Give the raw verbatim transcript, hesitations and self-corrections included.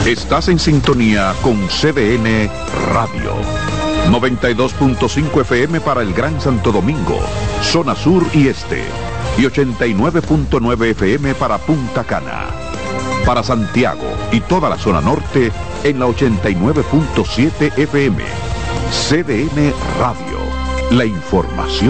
Estás en sintonía con C D N Radio. noventa y dos punto cinco F M para el Gran Santo Domingo, zona sur y este. Y ochenta y nueve punto nueve F M para Punta Cana. Para Santiago y toda la zona norte en la ochenta y nueve punto siete F M. C D N Radio. La información